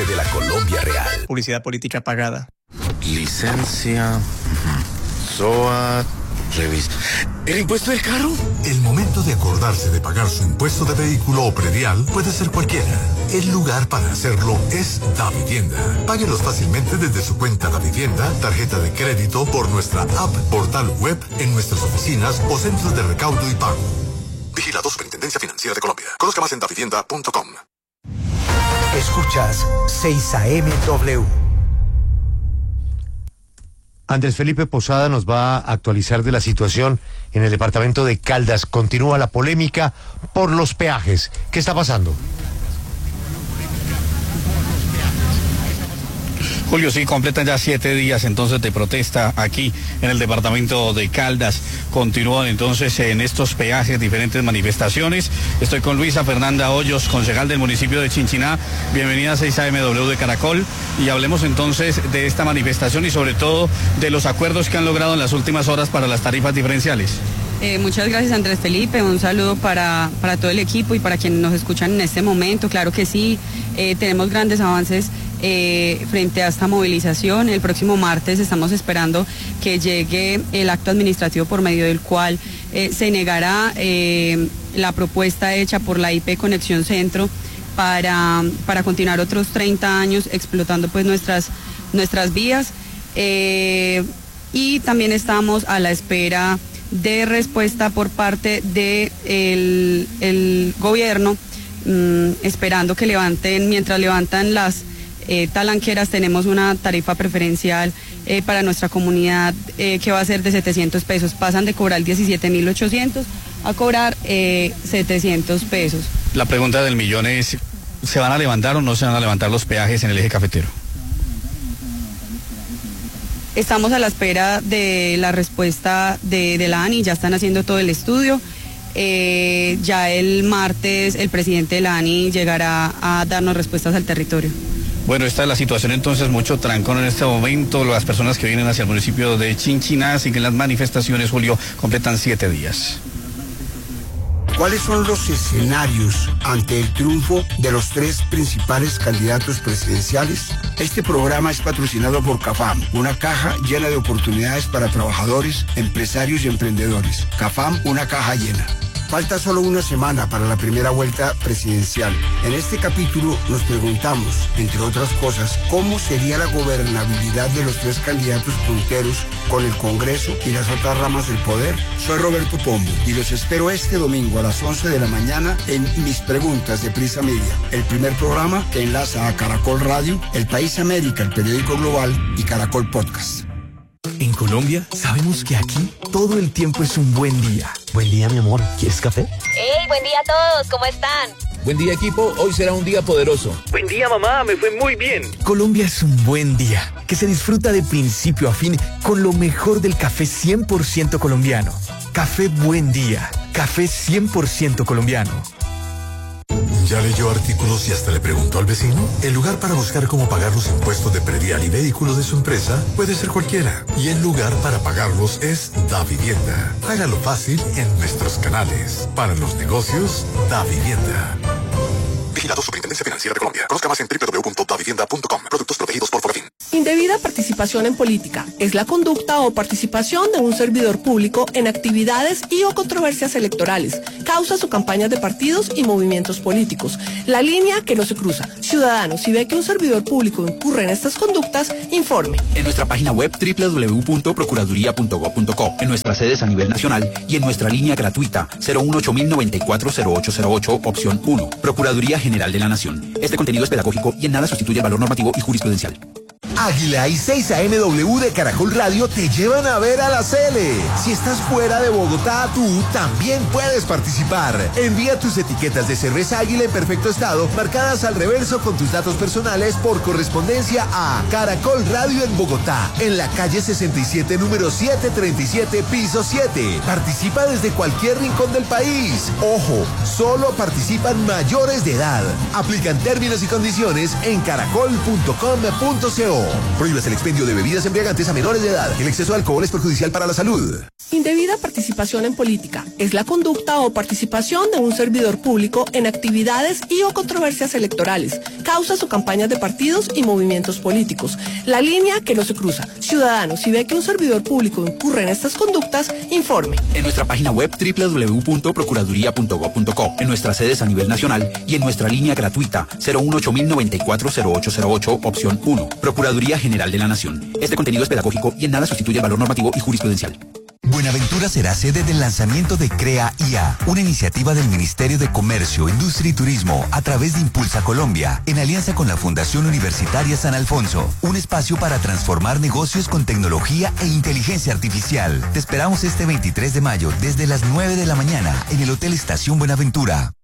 lenguaje de la Colombia real. Publicidad política pagada. Licencia, SOAT, revista. ¿El impuesto del carro? El momento de acordarse de pagar su impuesto de vehículo o predial puede ser cualquiera. El lugar para hacerlo es Davivienda. Páguelos fácilmente desde su cuenta Davivienda, tarjeta de crédito, por nuestra app, portal web, en nuestras oficinas o centros de recaudo y pago. Vigilado Superintendencia Financiera de Colombia. Conozca más en davivienda.com. Escuchas 6am-W. Andrés Felipe Posada nos va a actualizar de la situación en el departamento de Caldas. Continúa la polémica por los peajes. ¿Qué está pasando? Julio, sí, completan ya 7 días entonces de protesta aquí en el departamento de Caldas. Continúan entonces en estos peajes diferentes manifestaciones. Estoy con Luisa Fernanda Hoyos, concejal del municipio de Chinchiná. Bienvenida a 6am-W de Caracol. Y hablemos entonces de esta manifestación y sobre todo de los acuerdos que han logrado en las últimas horas para las tarifas diferenciales. Muchas gracias, Andrés Felipe. Un saludo para todo el equipo y para quienes nos escuchan en este momento. Claro que sí, tenemos grandes avances frente a esta movilización. El próximo martes estamos esperando que llegue el acto administrativo por medio del cual se negará la propuesta hecha por la IP Conexión Centro para continuar otros 30 años explotando pues nuestras vías. Y también estamos a la espera de respuesta por parte del gobierno, esperando que mientras levantan las talanqueras, tenemos una tarifa preferencial para nuestra comunidad que va a ser de 700 pesos. Pasan de cobrar 17.800 a cobrar 700 pesos. La pregunta del millón es, ¿se van a levantar o no se van a levantar los peajes en el eje cafetero? Estamos a la espera de la respuesta de la ANI, ya están haciendo todo el estudio. Ya el martes el presidente de la ANI llegará a darnos respuestas al territorio. Bueno, esta es la situación entonces, mucho trancón en este momento. Las personas que vienen hacia el municipio de Chinchiná siguen las manifestaciones, Julio, completan 7 días. ¿Cuáles son los escenarios ante el triunfo de los 3 principales candidatos presidenciales? Este programa es patrocinado por CAFAM, una caja llena de oportunidades para trabajadores, empresarios y emprendedores. CAFAM, una caja llena. Falta solo una semana para la primera vuelta presidencial. En este capítulo nos preguntamos, entre otras cosas, cómo sería la gobernabilidad de los 3 candidatos punteros con el Congreso y las otras ramas del poder. Soy Roberto Pombo y los espero este domingo a las 11 de la mañana en Mis Preguntas de Prisa Media, el primer programa que enlaza a Caracol Radio, El País América, el periódico global y Caracol Podcast. En Colombia sabemos que aquí todo el tiempo es un buen día. Buen día, mi amor. ¿Quieres café? ¡Hey, buen día a todos! ¿Cómo están? Buen día, equipo. Hoy será un día poderoso. Buen día, mamá. Me fue muy bien. Colombia es un buen día que se disfruta de principio a fin con lo mejor del café 100% colombiano. Café Buen Día. Café 100% colombiano. ¿Ya leyó artículos y hasta le preguntó al vecino? El lugar para buscar cómo pagar los impuestos de predial y vehículos de su empresa puede ser cualquiera. Y el lugar para pagarlos es Davivienda. Hágalo fácil en nuestros canales. Para los negocios, Davivienda. Vigilado Superintendencia Financiera de Colombia. Conozca más en www.davivienda.com. Productos protegidos por Fovafin. Indebida participación en política es la conducta o participación de un servidor público en actividades y o controversias electorales, causas o campañas de partidos y movimientos políticos. La línea que no se cruza. Ciudadanos, si ve que un servidor público incurre en estas conductas, informe. En nuestra página web www.procuraduría.gov.co, en nuestras sedes a nivel nacional y en nuestra línea gratuita 018-094-0808, opción 1. Procuraduría General de la Nación. Este contenido es pedagógico y en nada sustituye el valor normativo y jurisprudencial. Águila y 6am-W de Caracol Radio te llevan a ver a la Cele. Si estás fuera de Bogotá, tú también puedes participar. Envía tus etiquetas de cerveza Águila en perfecto estado, marcadas al reverso con tus datos personales por correspondencia a Caracol Radio en Bogotá, en la calle 67, número 737, piso 7. Participa desde cualquier rincón del país. Ojo, solo participan mayores de edad. Aplican términos y condiciones en caracol.com.co. Prohíbas el expendio de bebidas embriagantes a menores de edad. El exceso de alcohol es perjudicial para la salud. Indebida participación en política es la conducta o participación de un servidor público en actividades y o controversias electorales, causas o campañas de partidos y movimientos políticos. La línea que no se cruza. Ciudadanos, si ve que un servidor público incurre en estas conductas, informe. En nuestra página web www.procuraduría.gov.co, en nuestras sedes a nivel nacional y en nuestra línea gratuita 018-094-0808, opción 1. Procuraduría General de la Nación. Este contenido es pedagógico y en nada sustituye el valor normativo y jurisprudencial. Buenaventura será sede del lanzamiento de CREA IA, una iniciativa del Ministerio de Comercio, Industria y Turismo a través de Impulsa Colombia, en alianza con la Fundación Universitaria San Alfonso, un espacio para transformar negocios con tecnología e inteligencia artificial. Te esperamos este 23 de mayo desde las 9 de la mañana en el Hotel Estación Buenaventura.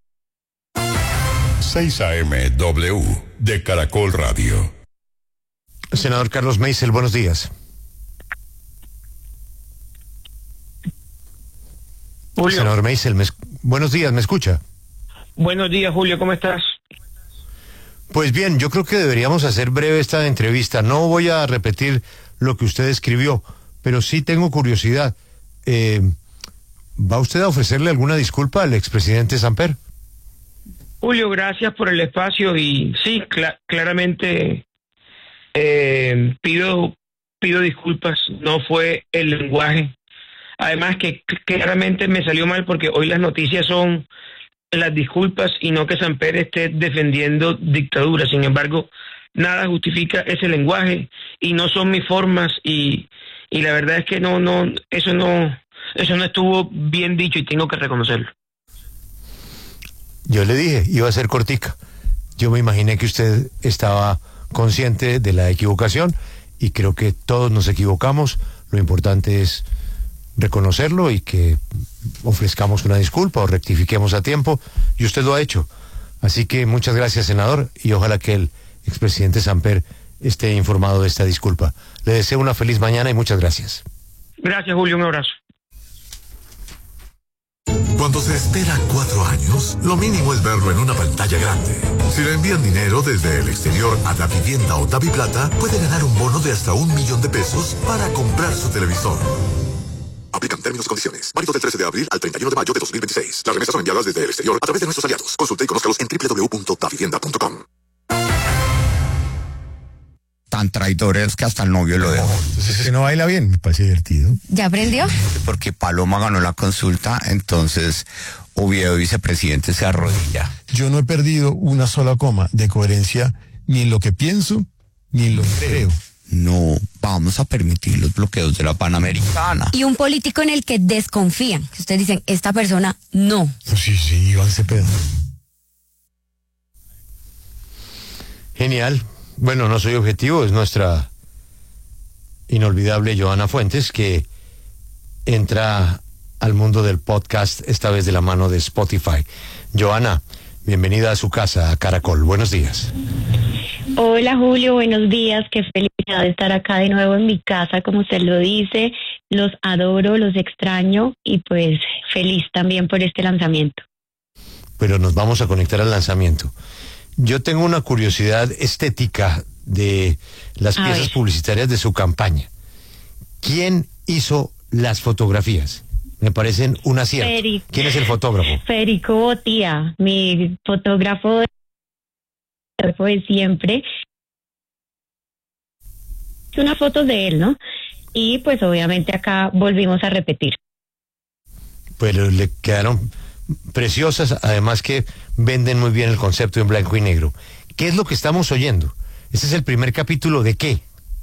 6 AM W de Caracol Radio. Senador Carlos Meisel, buenos días. Julio. Senador Meisel, buenos días, ¿me escucha? Buenos días, Julio, ¿cómo estás? Pues bien, yo creo que deberíamos hacer breve esta entrevista. No voy a repetir lo que usted escribió, pero sí tengo curiosidad. ¿Va usted a ofrecerle alguna disculpa al expresidente Samper? Julio, gracias por el espacio y sí, claramente pido disculpas, no fue el lenguaje. Además que claramente me salió mal porque hoy las noticias son las disculpas y no que Samper esté defendiendo dictadura. Sin embargo, nada justifica ese lenguaje y no son mis formas y la verdad es que eso no estuvo bien dicho y tengo que reconocerlo. Yo le dije, iba a ser cortica. Yo me imaginé que usted estaba consciente de la equivocación y creo que todos nos equivocamos. Lo importante es reconocerlo y que ofrezcamos una disculpa o rectifiquemos a tiempo, y usted lo ha hecho. Así que muchas gracias, senador, y ojalá que el expresidente Samper esté informado de esta disculpa. Le deseo una feliz mañana y muchas gracias. Gracias, Julio, un abrazo. Cuando se espera 4 años, lo mínimo es verlo en una pantalla grande. Si le envían dinero desde el exterior a Davivienda o Daviplata, puede ganar un bono de hasta $1.000.000 para comprar su televisor. Aplican términos y condiciones. Válido del 13 de abril al 31 de mayo de 2026. Las remesas son enviadas desde el exterior a través de nuestros aliados. Consulte y conózcalos en www.davivienda.com. Tan traidores que hasta el novio lo dejó. Entonces, que no baila bien, me parece divertido. ¿Ya aprendió? Porque Paloma ganó la consulta, entonces Oviedo, vicepresidente, se arrodilla. Yo no he perdido una sola coma de coherencia ni en lo que pienso ni en lo que creo. No vamos a permitir los bloqueos de la Panamericana. Y un político en el que desconfían, que ustedes dicen, esta persona no. Sí, Iván Cepeda. Genial. Bueno, no soy objetivo, es nuestra inolvidable Johanna Fuentes, que entra al mundo del podcast, esta vez de la mano de Spotify. Johanna, bienvenida a su casa, a Caracol. Buenos días. Hola, Julio, buenos días. Qué felicidad de estar acá de nuevo en mi casa, como usted lo dice. Los adoro, los extraño y pues feliz también por este lanzamiento. Pero nos vamos a conectar al lanzamiento. Yo tengo una curiosidad estética de las piezas publicitarias de su campaña. ¿Quién hizo las fotografías? Me parecen un acierto. ¿Quién es el fotógrafo? Federico Botía, mi fotógrafo de siempre. Unas fotos de él, ¿no? Y pues obviamente acá volvimos a repetir. Pero le quedaron preciosas, además que venden muy bien el concepto en blanco y negro. ¿Qué es lo que estamos oyendo? ¿Este es el primer capítulo de qué?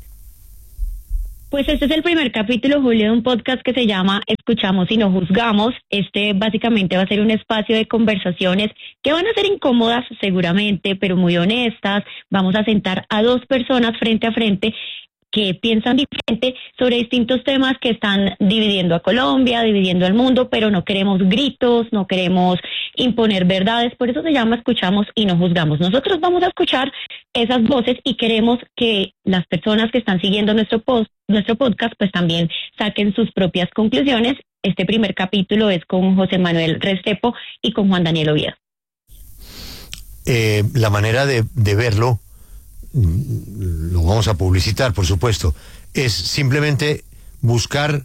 Pues este es el primer capítulo, Julio, de un podcast que se llama Escuchamos y no juzgamos. Este básicamente va a ser un espacio de conversaciones que van a ser incómodas seguramente, pero muy honestas. Vamos a sentar a dos personas frente a frente que piensan diferente sobre distintos temas que están dividiendo a Colombia, dividiendo al mundo, pero no queremos gritos, no queremos imponer verdades, por eso se llama Escuchamos y no juzgamos. Nosotros vamos a escuchar esas voces y queremos que las personas que están siguiendo nuestro podcast pues también saquen sus propias conclusiones. Este primer capítulo es con José Manuel Restrepo y con Juan Daniel Oviedo. La manera de verlo lo vamos a publicitar, por supuesto, es simplemente buscar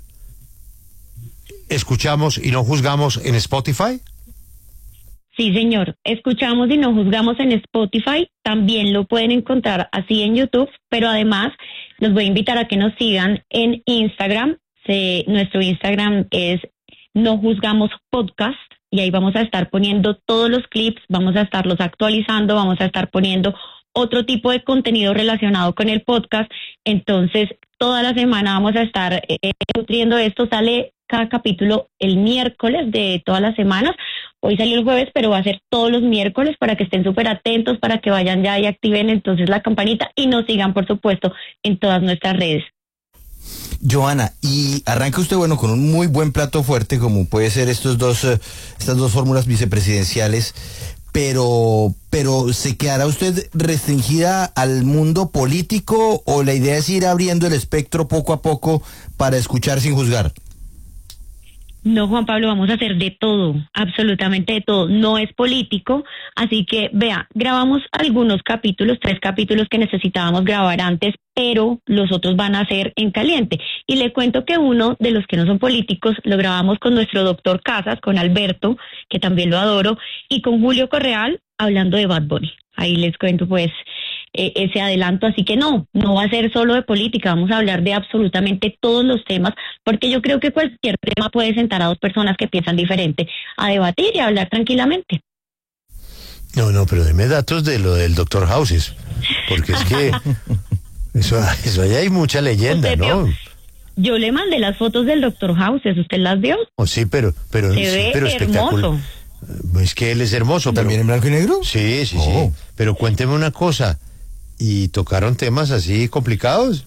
Escuchamos y no juzgamos en Spotify. Sí, señor. Escuchamos y no juzgamos en Spotify. También lo pueden encontrar así en YouTube, pero además los voy a invitar a que nos sigan en Instagram. Nuestro Instagram es No Juzgamos Podcast y ahí vamos a estar poniendo todos los clips, vamos a estarlos actualizando, vamos a estar poniendo otro tipo de contenido relacionado con el podcast. Entonces, toda la semana vamos a estar nutriendo esto. Sale cada capítulo el miércoles de todas las semanas. Hoy salió el jueves, pero va a ser todos los miércoles para que estén súper atentos, para que vayan ya y activen entonces la campanita y nos sigan, por supuesto, en todas nuestras redes. Joana, y arranca usted, bueno, con un muy buen plato fuerte, como puede ser estas dos fórmulas vicepresidenciales, pero ¿se quedará usted restringida al mundo político o la idea es ir abriendo el espectro poco a poco para escuchar sin juzgar? No, Juan Pablo, vamos a hacer de todo, absolutamente de todo. No es político, así que vea, grabamos algunos capítulos, 3 capítulos que necesitábamos grabar antes, pero los otros van a ser en caliente. Y le cuento que uno de los que no son políticos lo grabamos con nuestro doctor Casas, con Alberto, que también lo adoro, y con Julio Correal, hablando de Bad Bunny. Ahí les cuento pues ese adelanto, así que no va a ser solo de política, vamos a hablar de absolutamente todos los temas, porque yo creo que cualquier tema puede sentar a dos personas que piensan diferente a debatir y a hablar tranquilamente. No, pero deme datos de lo del Dr. Houses, porque es que eso allá hay mucha leyenda, ¿no? Yo le mandé las fotos del Dr. Houses, ¿usted las vio? Oh, sí, pero se ve espectacular. Es que él es hermoso. ¿También en blanco y negro? Sí. Pero cuénteme una cosa, ¿y tocaron temas así complicados?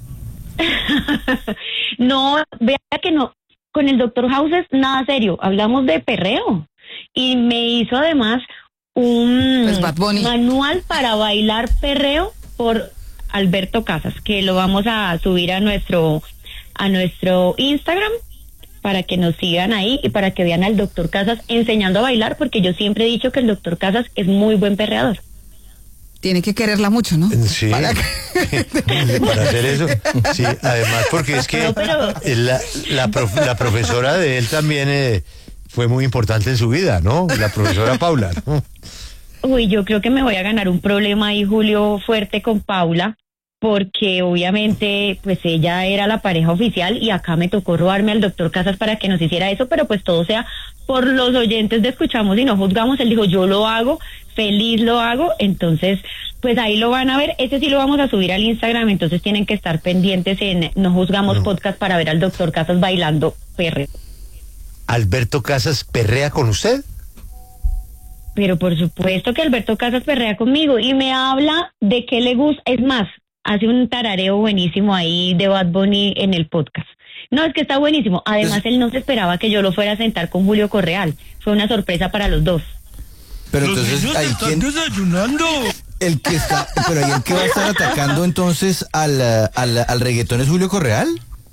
No, vea que no, con el Dr. Houses nada serio, hablamos de perreo y me hizo además un manual para bailar perreo por Alberto Casas, que lo vamos a subir a nuestro Instagram para que nos sigan ahí y para que vean al doctor Casas enseñando a bailar, porque yo siempre he dicho que el doctor Casas es muy buen perreador. Tiene que quererla mucho, ¿no? Sí, para hacer eso. Sí, además porque es que la profesora de él también fue muy importante en su vida, ¿no? La profesora Paula. Uy, yo creo que me voy a ganar un problema ahí, Julio, fuerte con Paula, porque obviamente pues ella era la pareja oficial y acá me tocó robarme al doctor Casas para que nos hiciera eso, pero pues todo sea por los oyentes de Escuchamos y no juzgamos. Él dijo, yo lo hago, feliz lo hago, entonces pues ahí lo van a ver. Ese sí lo vamos a subir al Instagram, entonces tienen que estar pendientes en No Juzgamos Podcast para ver al doctor Casas bailando perreo. ¿Alberto Casas perrea con usted? Pero por supuesto que Alberto Casas perrea conmigo y me habla de qué le gusta, es más, hace un tarareo buenísimo ahí de Bad Bunny en el podcast. No, es que está buenísimo. Además, él no se esperaba que yo lo fuera a sentar con Julio Correal. Fue una sorpresa para los dos. Pero entonces, ¿ahí quién? Desayunando. El que va a estar atacando entonces al reggaetón es Julio Correal.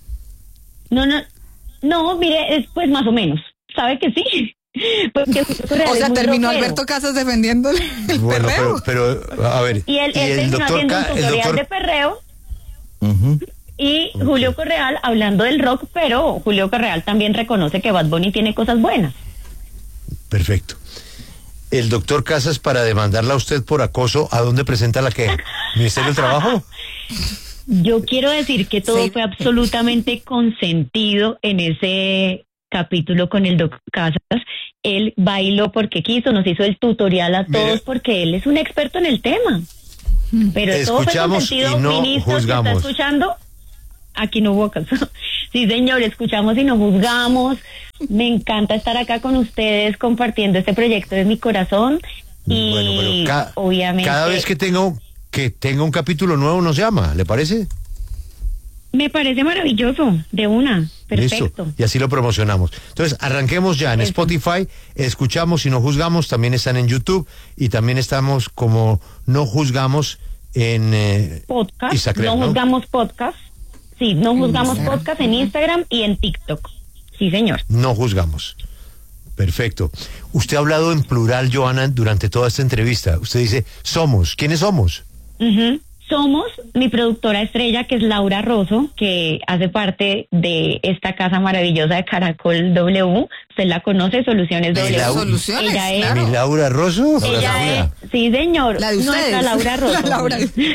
No, mire, pues más o menos. ¿Sabe que sí? Porque o sea, terminó Alberto Casas defendiendo el perreo. Pero a ver. Y él terminó haciendo un tutorial de perreo. Y Julio Correal hablando del rock, pero Julio Correal también reconoce que Bad Bunny tiene cosas buenas. Perfecto. El doctor Casas, para demandarla a usted por acoso, ¿a dónde presenta la queja? ¿Ministerio del Trabajo? Yo quiero decir que todo fue absolutamente consentido en ese capítulo con el doctor Casas. Él bailó porque quiso, nos hizo el tutorial a todos porque él es un experto en el tema. Pero escuchamos todo fue consentido, y no ministro, juzgamos. ¿se está escuchando? Aquí no hubo caso. Sí, señor, escuchamos y no juzgamos. Me encanta estar acá con ustedes compartiendo este proyecto de mi corazón. Y bueno, obviamente cada vez que tenga un capítulo nuevo nos llama, ¿le parece? Me parece maravilloso, de una, perfecto. Listo, y así lo promocionamos. Entonces, arranquemos ya en Spotify, Escuchamos y no juzgamos, también están en YouTube y también estamos como No Juzgamos en podcast, Instagram, No Juzgamos Podcast. Sí, No Juzgamos Podcast en Instagram y en TikTok. Sí, señor. No juzgamos. Perfecto. Usted ha hablado en plural, Joana, durante toda esta entrevista. Usted dice, somos. ¿Quiénes somos? somos mi productora estrella, que es Laura Rosso, que hace parte de esta casa maravillosa de Caracol W. Usted la conoce, Soluciones W. Soluciones, ella es, ¿Mi Laura Rosso? ella es, sí señor, La de nuestra ustedes. Laura Rosso. Laura.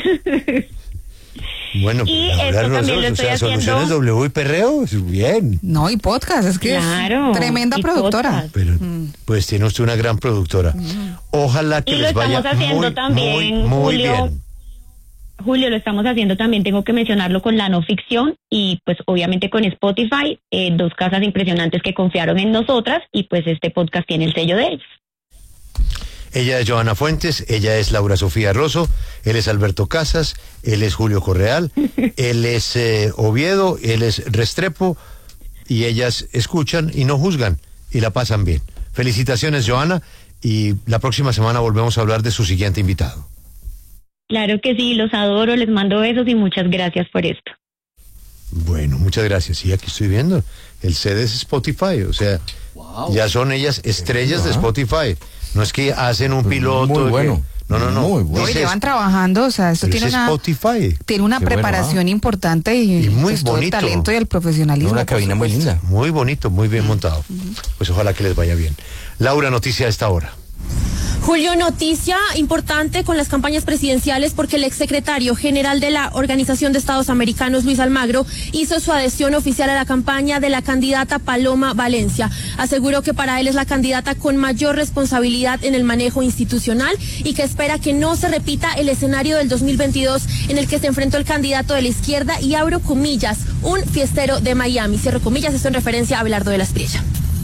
Bueno, Y pues, esto Laura también lo Rosso, estoy haciendo. Soluciones W y Perreo, es bien. No, y podcast, es que Claro, es tremenda y productora. podcast. Pero, pues tiene usted una gran productora. Ojalá que Y lo les vaya estamos haciendo muy, también, muy Julio. bien. Julio, lo estamos haciendo también, tengo que mencionarlo, con la no ficción y pues obviamente con Spotify, dos casas impresionantes que confiaron en nosotras y pues este podcast tiene el sello de ellos. Ella es Johanna Fuentes, ella es Laura Sofía Rosso, él es Alberto Casas, él es Julio Correal, él es Oviedo, él es Restrepo, y ellas escuchan y no juzgan y la pasan bien. Felicitaciones, Johanna, y la próxima semana volvemos a hablar de su siguiente invitado. Claro que sí, los adoro, les mando besos y muchas gracias por esto. Bueno, muchas gracias. Sí, aquí estoy viendo. El CD es Spotify, o sea, ya son ellas estrellas de Spotify. No es que hacen un piloto. Muy bueno. No. Muy bueno. Hoy llevan trabajando, o sea, esto Pero tiene es una, Spotify. tiene una Qué bueno, preparación importante y muy pues, todo el bonito. talento y el profesionalismo. Una por cabina muy supuesto. linda. Muy bonito, muy bien montado. Pues ojalá que les vaya bien. Laura, noticia a esta hora. Julio, noticia importante con las campañas presidenciales porque el exsecretario general de la Organización de Estados Americanos, Luis Almagro, hizo su adhesión oficial a la campaña de la candidata Paloma Valencia. Aseguró que para él es la candidata con mayor responsabilidad en el manejo institucional y que espera que no se repita el escenario del 2022 en el que se enfrentó el candidato de la izquierda y, abro comillas, un fiestero de Miami. Cierro comillas, esto en referencia a Abelardo de la Espriella.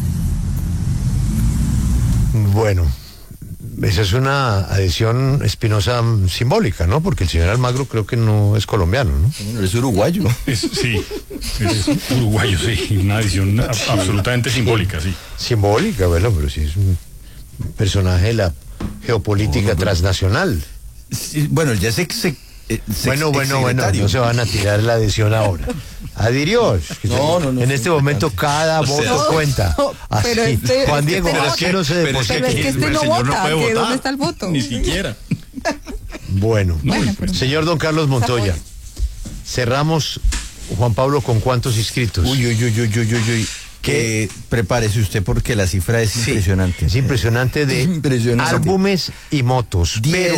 Bueno, esa es una adhesión espinosa simbólica, ¿no? Porque el señor Almagro creo que no es colombiano, ¿no? Es uruguayo. Sí, es uruguayo, sí. Una adición absolutamente simbólica, sí. Simbólica, bueno, pero sí es un personaje de la geopolítica transnacional. Sí, bueno, ya sé que Bueno, no se van a tirar la adhesión ahora. Adhirió. No, en este momento cada voto cuenta. Así. Pero Juan Diego, ¿por qué no se deposita? Pero es que este no vota, que ¿dónde está el voto? Ni siquiera. Bueno, señor don Carlos Montoya, cerramos, Juan Pablo, ¿con cuántos inscritos? Uy. Que prepárese usted porque la cifra es impresionante. Es impresionante de álbumes y motos.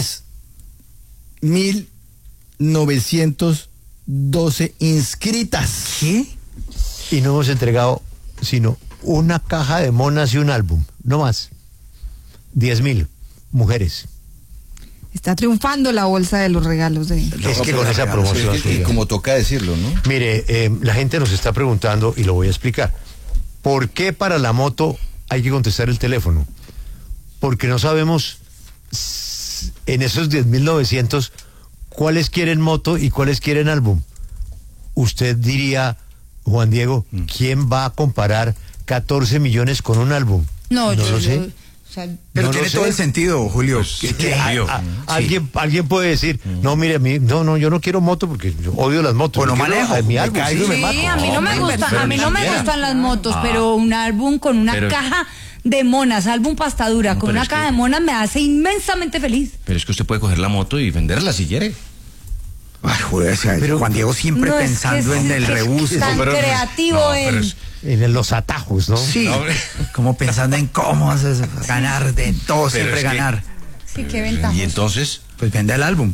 10.912 inscritas. ¿Qué? Y no hemos entregado sino una caja de monas y un álbum, no más. 10.000 mujeres. Está triunfando la bolsa de los regalos de... Es que con esa promoción... Y como toca decirlo, ¿no? Mire, la gente nos está preguntando, y lo voy a explicar, ¿por qué para la moto hay que contestar el teléfono? Porque no sabemos en esos 10.900 cuáles quieren moto y cuáles quieren álbum. Usted diría, Juan Diego, ¿quién va a comparar 14 millones con un álbum? No, yo lo sé. Pero No tiene lo sé. todo el sentido, Julio. Alguien puede decir, no, mire, yo no quiero moto porque yo odio las motos. Bueno, Yo quiero manejo, mi me álbum, caigo y me sí. mato. Sí, a mí no me gusta, pero a mí no me siquiera. gustan las motos, pero un álbum con una caja de monas, álbum pastadura, con pero una es caja que- de monas me hace inmensamente feliz. Pero es que usted puede coger la moto y venderla si quiere. Ay, Julio, pero Juan Diego siempre No, es que pensando en el rebus. tan creativo él. En los atajos, ¿no? Sí, No, como pensando en cómo haces ganar de todo, Pero siempre es que- ganar. Sí, qué ventaja. Y entonces, Pues vende el álbum.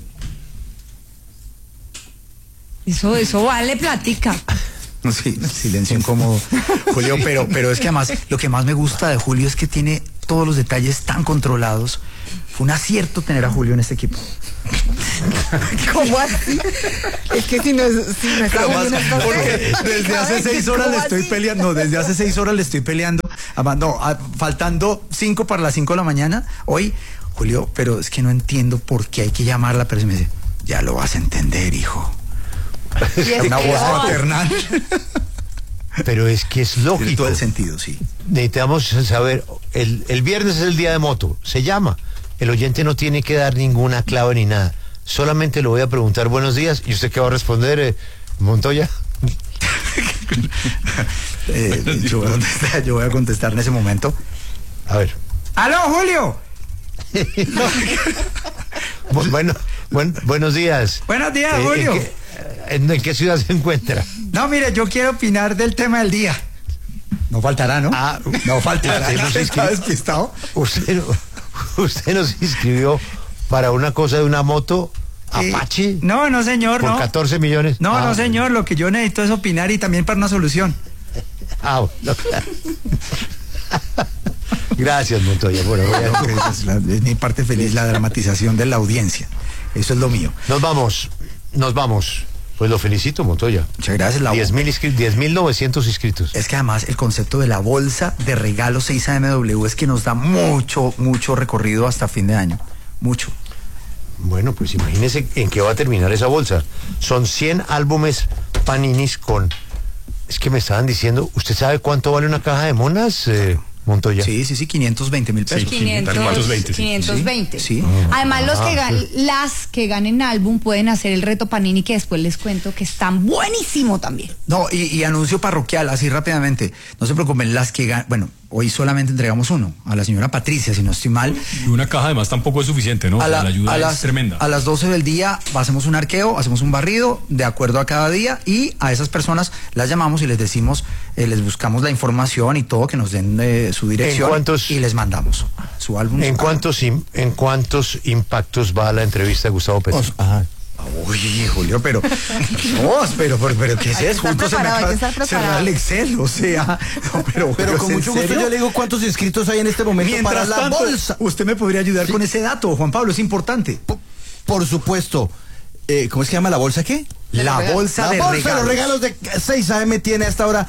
Eso vale platica. Sí, silencio incómodo, Julio, pero es que además lo que más me gusta de Julio es que tiene todos los detalles tan controlados. Fue un acierto tener a Julio en este equipo. ¿Cómo así? Es que si no está Julio, no está Porque desde hace 6 horas le estoy peleando. No, desde hace 6 horas le estoy peleando. Faltando 5 para las 5 de la mañana. Hoy, Julio, pero es que no entiendo por qué hay que llamarla. Pero me dice, ya lo vas a entender, hijo. Una voz maternal. Pero es que es lógico. Tiene todo el sentido, sí. Necesitamos saber, el viernes es el día de moto, se llama. El oyente no tiene que dar ninguna clave ni nada. Solamente le voy a preguntar buenos días. ¿Y usted qué va a responder, Montoya? Yo voy a contestar en ese momento. A ver. ¡Aló, Julio! Bueno, Buenos días. Buenos días, Julio. ¿En qué ciudad se encuentra? No, mire, yo quiero opinar del tema del día. No faltará, ¿no? No faltará. ¿Está despistado? Usted nos inscribió para una cosa de una moto Apache. No, señor, por no. 14 millones. No, señor, lo que yo necesito es opinar y también para una solución. Bueno. Gracias, Montoya. Bueno, es mi parte feliz, la dramatización de la audiencia. Eso es lo mío. Nos vamos. Pues lo felicito, Montoya. Muchas gracias. 10.900 inscritos. Es que además el concepto de la bolsa de regalos 6AMW es que nos da mucho recorrido hasta fin de año. Mucho. Bueno, pues imagínese en qué va a terminar esa bolsa. Son 100 álbumes Paninis con... Es que me estaban diciendo, ¿usted sabe cuánto vale una caja de monas, Montoya? Sí, 520.000 pesos. 520. Sí. Además, las que ganen álbum pueden hacer el reto Panini, que después les cuento que están buenísimo también. No, y anuncio parroquial, así rápidamente. No se preocupen, las que ganan... Bueno, hoy solamente entregamos uno, a la señora Patricia, si no estoy mal. Y una caja además tampoco es suficiente, ¿no? La ayuda es tremenda. A las 12 del día hacemos un arqueo, hacemos un barrido, de acuerdo a cada día, y a esas personas las llamamos y les decimos, les buscamos la información y todo, que nos den su dirección y les mandamos su álbum. ¿En cuántos impactos va la entrevista de Gustavo Petro? Uy, Julio, pero ¿qué es eso? Justo se me acaba de cerrar el Excel, o sea, pero con mucho gusto yo le digo cuántos inscritos hay en este momento. Mientras para tanto, la bolsa. Usted me podría ayudar con ese dato, Juan Pablo, es importante. Por supuesto. ¿Cómo es que llama la bolsa qué? La bolsa de regalos. Los regalos de 6AM tiene hasta ahora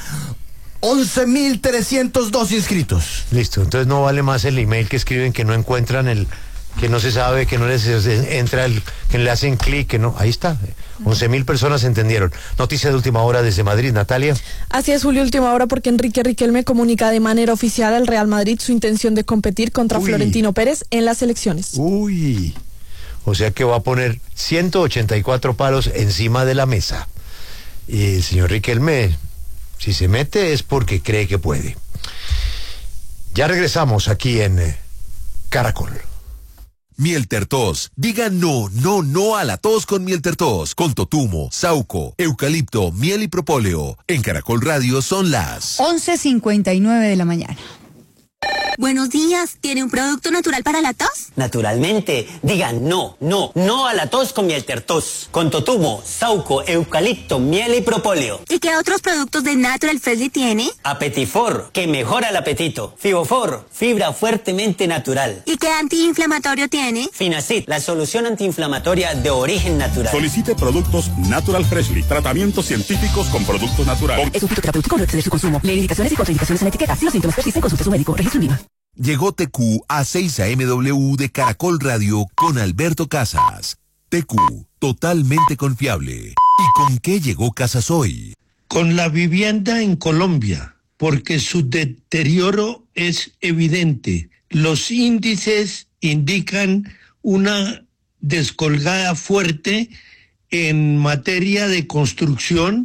11.302 inscritos. Listo, entonces no vale más el email que escriben que no encuentran que no se sabe, que no les entra que le hacen clic, que no, ahí está. 11.000 personas entendieron. Noticia de última hora desde Madrid, Natalia. Así es, Julio, última hora, porque Enrique Riquelme comunica de manera oficial al Real Madrid su intención de competir contra Florentino Pérez en las elecciones. O sea que va a poner 184 palos encima de la mesa. Y el señor Riquelme, si se mete es porque cree que puede. Ya regresamos aquí en Caracol. Mieltertos. Diga no a la tos con Mieltertos. Con totumo, sauco, eucalipto, miel y propóleo. En Caracol Radio son las 11:59 de la mañana. Buenos días, ¿tiene un producto natural para la tos? Naturalmente, digan no a la tos con Mieltertos, con totumo, sauco, eucalipto, miel y propóleo. ¿Y qué otros productos de Natural Freshly tiene? Apetifor, que mejora el apetito. Fibofor, fibra fuertemente natural. ¿Y qué antiinflamatorio tiene? Finacid, la solución antiinflamatoria de origen natural. Solicite productos Natural Freshly, tratamientos científicos con productos naturales. Es un fitoterapéutico, no exceder su consumo. Lee indicaciones y contraindicaciones en la etiqueta. Si los síntomas persisten, consulte a su médico. Registro INVIMA. Llegó TQ a 6AMW de Caracol Radio con Alberto Casas. TQ, totalmente confiable. ¿Y con qué llegó Casas hoy? Con la vivienda en Colombia, porque su deterioro es evidente. Los índices indican una descolgada fuerte en materia de construcción,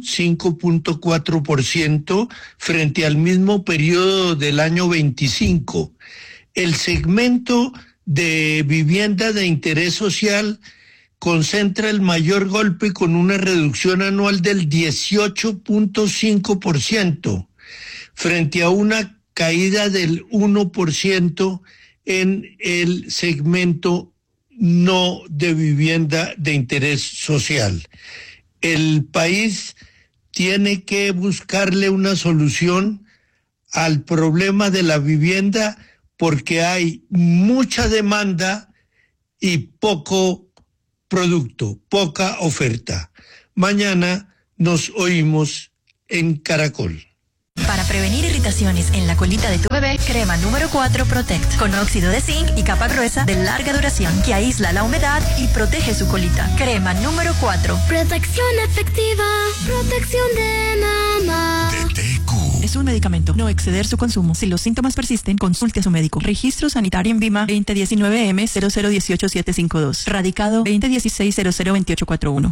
5.4% frente al mismo periodo del año 25. El segmento de vivienda de interés social concentra el mayor golpe con una reducción anual del 18.5% frente a una caída del 1% en el segmento no de vivienda de interés social. El país tiene que buscarle una solución al problema de la vivienda porque hay mucha demanda y poco producto, poca oferta. Mañana nos oímos en Caracol. Para prevenir irritaciones en la colita de tu bebé, crema número 4 Protect, con óxido de zinc y capa gruesa de larga duración que aísla la humedad y protege su colita. Crema número 4. Protección efectiva, protección de mamá. Es un medicamento, no exceder su consumo. Si los síntomas persisten, consulte a su médico. Registro sanitario en VIMA 2019M0018752. Radicado 2016-002841.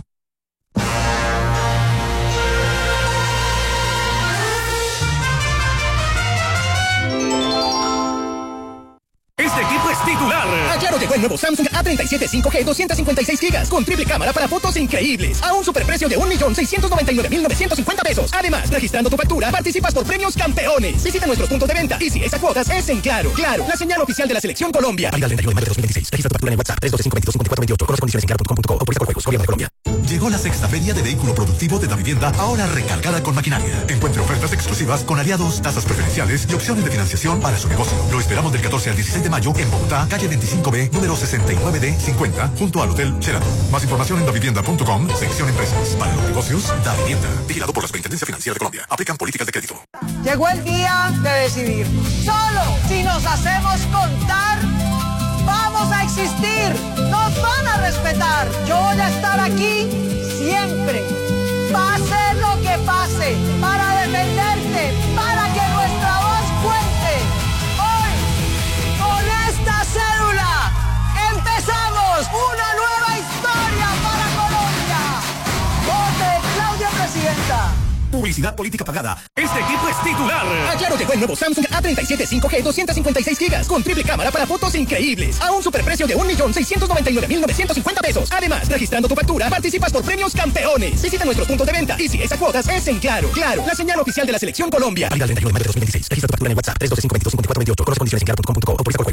Este equipo está titular. Allá llegó el nuevo Samsung A37 5G 256 GB con triple cámara para fotos increíbles a un superprecio de 1.699.950 pesos. Además, registrando tu factura, participas por premios campeones. Visita nuestros puntos de venta y si es a cuotas, es en Claro. Claro, la señal oficial de la Selección Colombia. Válida el 31 de mayo de 2016. Registra tu factura en el WhatsApp 325-225428. Con las condiciones en claro.com.co. Autoriza por Juegos, Gobierno de Colombia. Llegó la sexta feria de vehículo productivo de Davivienda, ahora recargada con maquinaria. Encuentre ofertas exclusivas con aliados, tasas preferenciales y opciones de financiación para su negocio. Lo esperamos del 14 al 16 de mayo en Bogotá, calle 25B, número 69D50, junto al Hotel Sheraton. Más información en davivienda.com, sección empresas. Para los negocios, Davivienda. Vigilado por la Superintendencia Financiera de Colombia. Aplican políticas de crédito. Llegó el día de decidir. Solo si nos hacemos contar, vamos a existir. Nos van a respetar. Yo voy a estar aquí siempre. Pase lo que pase, para defenderte, para que nuestra voz cuente. Hoy, con esta cédula, empezamos una nueva historia para Colombia. Vote Claudia Presidenta. Publicidad política pagada. Este equipo es titular. Allá llegó el nuevo Samsung A37 5G 256 GB con triple cámara para fotos increíbles a un superprecio de 1.699.950 pesos. Además, registrando tu factura, participas por premios campeones. Visita nuestros puntos de venta y si es a cuotas, es en Claro. Claro, la señal oficial de la Selección Colombia. Válida el 31 de mayo de 2016. Registra tu factura en el WhatsApp 325-225428. Con las condiciones en claro.com.co. Autoriza por Juegos.